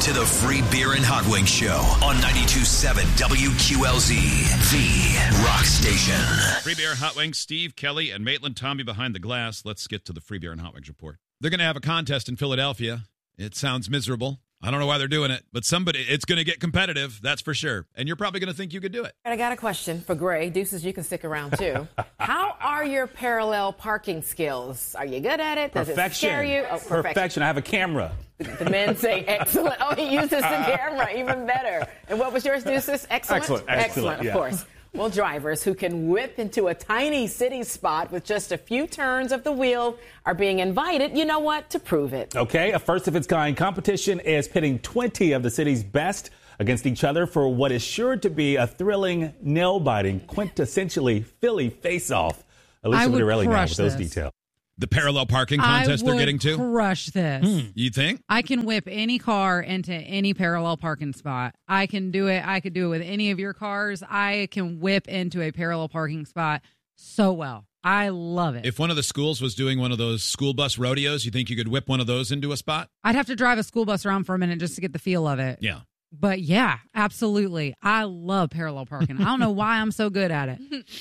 to the Free Beer and Hot Wings Show on 92.7 WQLZ, the rock station. Free Beer, Hot Wings, Steve, Kelly, and Maitland Tommy behind the glass. Let's get to the Free Beer and Hot Wings report. They're going to have a contest in Philadelphia. It sounds miserable. I don't know why they're doing it, but it's going to get competitive, that's for sure. And you're probably going to think you could do it. I got a question for Gray. Deuces, you can stick around, too. How are your parallel parking skills? Are you good at it? Does it scare you? Oh, perfection. I have a camera. The men say excellent. Oh, he uses the camera. Even better. And what was yours, Deuces? Excellent? Excellent, of course. Well, drivers who can whip into a tiny city spot with just a few turns of the wheel are being invited, you know what, to prove it. Okay, a first-of-its-kind competition is pitting 20 of the city's best against each other for what is sure to be a thrilling, nail-biting, quintessentially Philly face-off. Alicia Vitarelli now with those details. The parallel parking contest they're getting to? Crush this. You think? I can whip any car into any parallel parking spot. I can do it. I could do it with any of your cars. I can whip into a parallel parking spot so well. I love it. If one of the schools was doing one of those school bus rodeos, you think you could whip one of those into a spot? I'd have to drive a school bus around for a minute just to get the feel of it. Yeah. But yeah, absolutely. I love parallel parking. I don't know why I'm so good at it.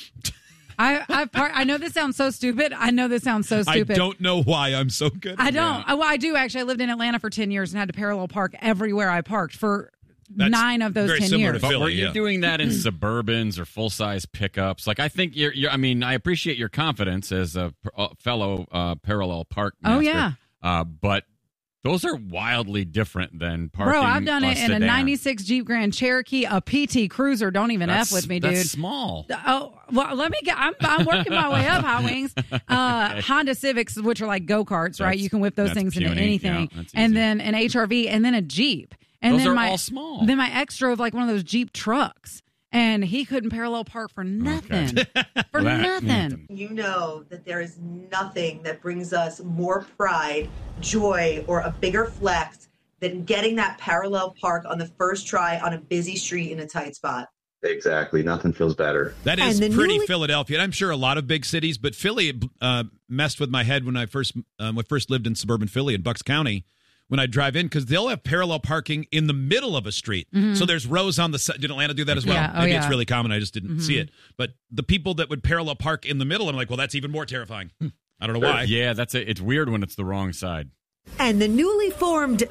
I know this sounds so stupid. I don't know why I'm so good at it. I don't. Well, I do, actually. I lived in Atlanta for 10 years and had to parallel park everywhere I parked for 9 of those 10 years. But were you doing that in Suburbans or full-size pickups? Like, I think I mean, I appreciate your confidence as a fellow parallel park master. Oh, yeah. But those are wildly different than parking. Bro, I've done it in a 96 Jeep Grand Cherokee, a PT Cruiser. Don't even F with me, dude. That's small. Oh, well, let me get, I'm working my way up, Hot Wings. Okay. Honda Civics, which are like go-karts, right? You can whip those things into anything. Yeah, and then an HRV, and then a Jeep. And those then are all small. Then my ex drove like one of those Jeep trucks. And he couldn't parallel park for nothing. For nothing. You know that there is nothing that brings us more pride, joy, or a bigger flex than getting that parallel park on the first try on a busy street in a tight spot. Exactly. Nothing feels better. That is pretty Philadelphia. And I'm sure a lot of big cities, but Philly messed with my head when I first lived in suburban Philly in Bucks County. When I drive in, because they'll have parallel parking in the middle of a street. Mm-hmm. So there's rows on the side. Did Atlanta do that as well? Yeah. Maybe it's really common. I just didn't see it. But the people that would parallel park in the middle, I'm like, well, that's even more terrifying. I don't know why. Yeah, it's weird when it's the wrong side. And the newly formed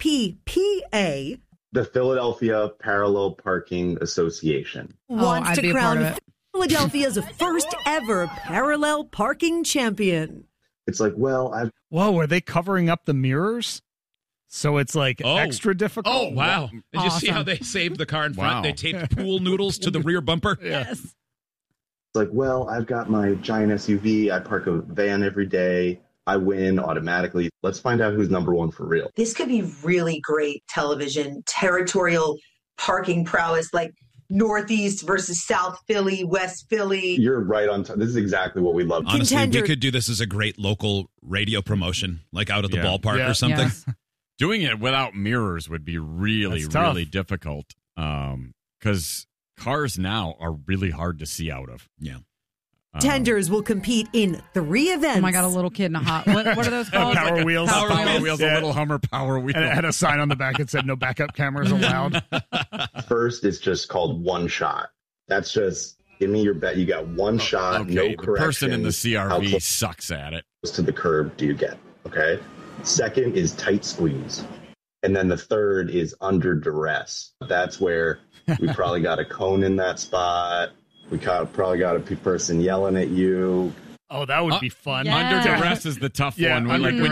PPPA, the Philadelphia Parallel Parking Association, wants to crown Philadelphia's first ever parallel parking champion. It's like, well, Whoa, are they covering up the mirrors? So it's like extra difficult. Oh, wow. Did you see how they saved the car in front? Wow. They taped pool noodles to the rear bumper? Yes. It's like, well, I've got my giant SUV. I park a van every day. I win automatically. Let's find out who's number one for real. This could be really great television, territorial parking prowess, like Northeast versus South Philly, West Philly. You're right on time. This is exactly what we love. Honestly, we could do this as a great local radio promotion, like out at the ballpark or something. Yes. Doing it without mirrors would be really difficult because cars now are really hard to see out of. Yeah. Contenders will compete in 3 events. Oh, my God, a little kid in a hot. What are those called? Power wheels. Power wheels, a little Hummer Power Wheel. And it had a sign on the back that said no backup cameras allowed. First is just called one shot. That's just, give me your bet. You got one shot, no correction. The person in the CRV sucks at it. Close to the curb do you get, okay? Second is tight squeeze. And then the third is under duress. That's where we probably got a cone in that spot. We probably got a person yelling at you. Oh, that would be fun. Yeah. Under duress is the tough one.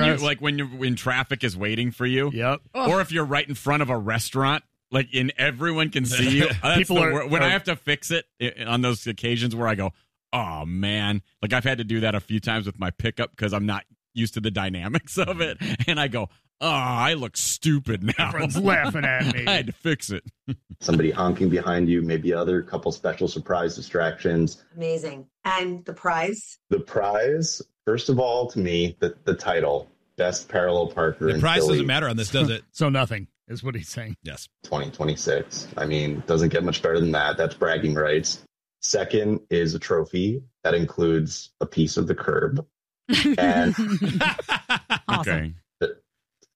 When traffic is waiting for you. Yep. Or if you're right in front of a restaurant, like everyone can see you. When I have to fix it on those occasions where I go, oh man, like I've had to do that a few times with my pickup because I'm not used to the dynamics of it, and I go, oh, I look stupid now. Everyone's laughing at me. I had to fix it. Somebody honking behind you, maybe other couple special surprise distractions. Amazing. And the prize? The prize, first of all, to me, the title, Best Parallel Parker. The prize doesn't matter on this, does it? So nothing is what he's saying. Yes. 2026. I mean, doesn't get much better than that. That's bragging rights. Second is a trophy that includes a piece of the curb. And okay.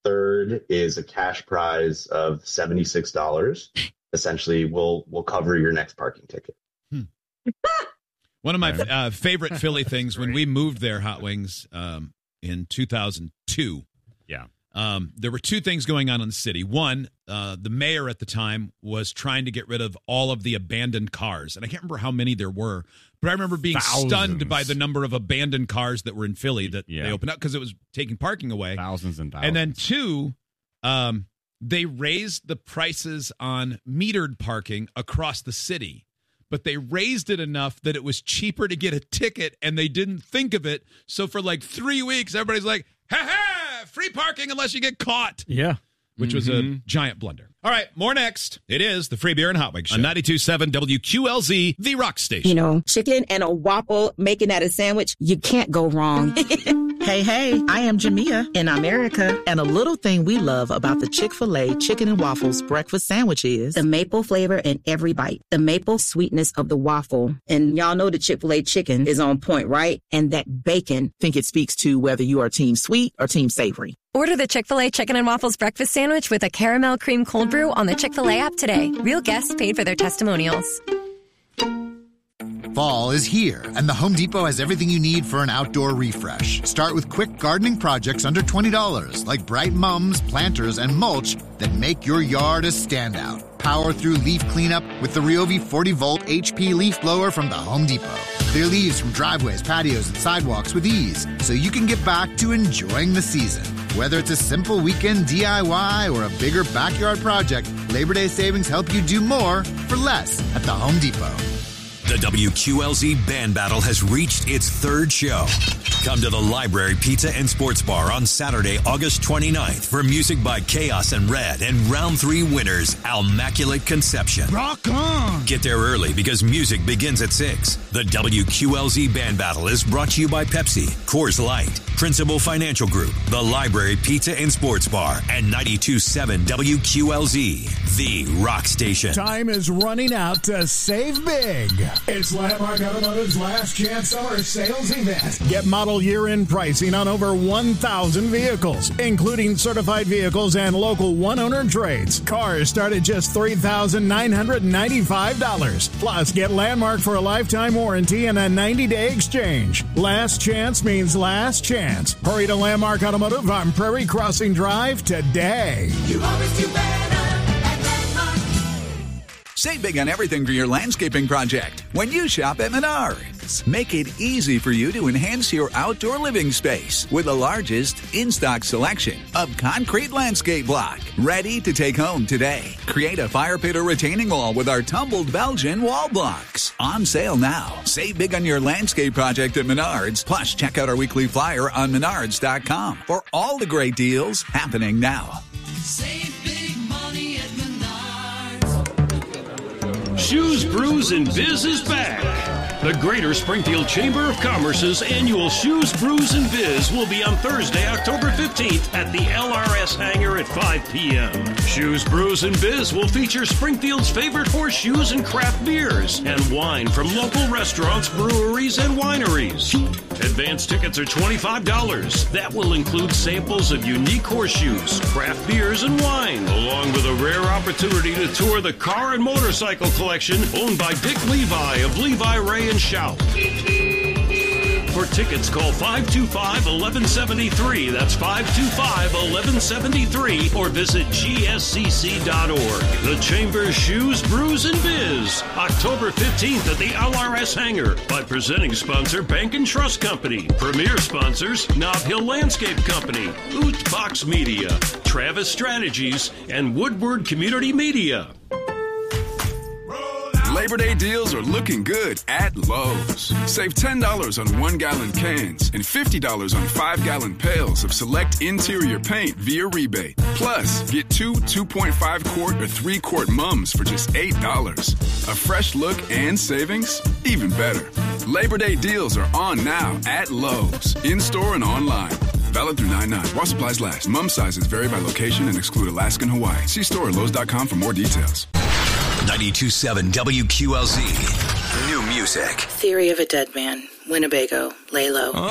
third is a cash prize of $76. Essentially, we'll cover your next parking ticket. One of my favorite Philly things when we moved there, Hot Wings, in 2002. Yeah. There were two things going on in the city. One, the mayor at the time was trying to get rid of all of the abandoned cars. And I can't remember how many there were, but I remember being stunned by the number of abandoned cars that were in Philly that they opened up because it was taking parking away. Thousands and thousands. And then two, they raised the prices on metered parking across the city. But they raised it enough that it was cheaper to get a ticket, and they didn't think of it. So for like 3 weeks, everybody's like, ha-ha, free parking unless you get caught. Yeah. Which was a giant blunder. All right, more next. It is the Free Beer and Hot Wings Show on 92.7 WQLZ, the rock station. You know, chicken and a waffle, making that a sandwich, you can't go wrong. Hey, I am Jamia in America, and a little thing we love about the Chick-fil-A Chicken and Waffles breakfast sandwich is the maple flavor in every bite, the maple sweetness of the waffle. And y'all know the Chick-fil-A chicken is on point, right? And that bacon. Think it speaks to whether you are team sweet or team savory. Order the Chick-fil-A Chicken and Waffles breakfast sandwich with a caramel cream cold brew on the Chick-fil-A app today. Real guests paid for their testimonials. Fall is here, and the Home Depot has everything you need for an outdoor refresh. Start with quick gardening projects under $20, like bright mums, planters, and mulch that make your yard a standout. Power through leaf cleanup with the Ryobi 40-volt HP leaf blower from the Home Depot. Clear leaves from driveways, patios, and sidewalks with ease, so you can get back to enjoying the season. Whether it's a simple weekend DIY or a bigger backyard project, Labor Day savings help you do more for less at the Home Depot. The WQLZ Band Battle has reached its third show. Come to the Library Pizza and Sports Bar on Saturday, August 29th for music by Chaos and Red and round 3 winners, Immaculate Conception. Rock on! Get there early because music begins at 6. The WQLZ Band Battle is brought to you by Pepsi, Coors Light, Principal Financial Group, the Library Pizza and Sports Bar, and 92.7 WQLZ, the rock station. Time is running out to save big. It's Landmark Automotive's last chance summer sales event. Get model year-end pricing on over 1,000 vehicles, including certified vehicles and local one-owner trades. Cars start at just $3,995. Plus, get Landmark for a lifetime warranty and a 90-day exchange. Last chance means last chance. Hurry to Landmark Automotive on Prairie Crossing Drive today. You always do better. Save big on everything for your landscaping project when you shop at Menards. Make it easy for you to enhance your outdoor living space with the largest in-stock selection of concrete landscape block. Ready to take home today. Create a fire pit or retaining wall with our tumbled Belgian wall blocks. On sale now. Save big on your landscape project at Menards. Plus, check out our weekly flyer on Menards.com for all the great deals happening now. Save big money at Menards. Shoes, Brews, and Biz is back. The Greater Springfield Chamber of Commerce's annual Shoes, Brews, and Biz will be on Thursday, October 15th at the LRS Hangar at 5 p.m. Shoes, Brews, and Biz will feature Springfield's favorite horseshoes and craft beers and wine from local restaurants, breweries, and wineries. Advance tickets are $25. That will include samples of unique horseshoes, craft beers, and wine, along with a rare opportunity to tour the car and motorcycle collection owned by Dick Levi of Levi Ray and Shout. For tickets, call 525-1173. That's 525-1173 or visit gscc.org. The Chamber's Shoes, Brews, and Biz. October 15th at the LRS Hangar by presenting sponsor Bank and Trust Company. Premier sponsors Nob Hill Landscape Company, Oot Box Media, Travis Strategies, and Woodward Community Media. Labor Day deals are looking good at Lowe's. Save $10 on 1-gallon cans and $50 on 5-gallon pails of select interior paint via rebate. Plus, get 2 2.5-quart or 3-quart mums for just $8. A fresh look and savings? Even better. Labor Day deals are on now at Lowe's, in-store and online. Valid through 9/9. While supplies last. Mum sizes vary by location and exclude Alaska and Hawaii. See store at Lowe's.com for more details. 92.7 WQLZ. New music. Theory of a Dead Man. Winnebago. Lay low.